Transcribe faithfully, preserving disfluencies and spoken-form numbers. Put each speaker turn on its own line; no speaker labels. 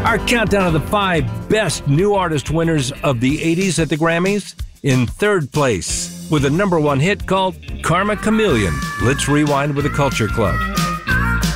Our countdown of the five best new artist winners of the eighties at the Grammys. In third place, with a number one hit called Karma Chameleon. Let's rewind with the Culture Club.